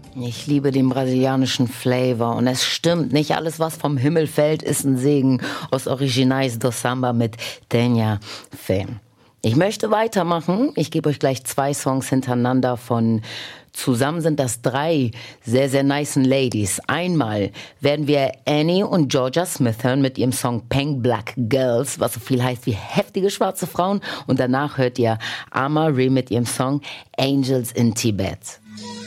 Ich liebe den brasilianischen Flavor und es stimmt, nicht alles, was vom Himmel fällt, ist ein Segen. Os Originais do Samba mit Tenha Fé. Ich möchte weitermachen. Ich gebe euch gleich 2 Songs hintereinander von zusammen sind das 3 sehr, sehr nicen Ladies. Einmal werden wir Annie und Georgia Smith hören mit ihrem Song Pink Black Girls, was so viel heißt wie heftige schwarze Frauen. Und danach hört ihr Amarie mit ihrem Song Angels in Tibet.